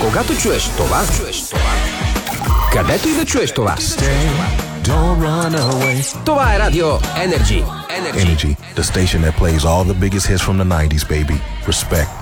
Когато чуеш това, където и да чуеш това. Това е Радио Energy. Energy, the station that plays all the biggest hits from the 90s, baby. Respect.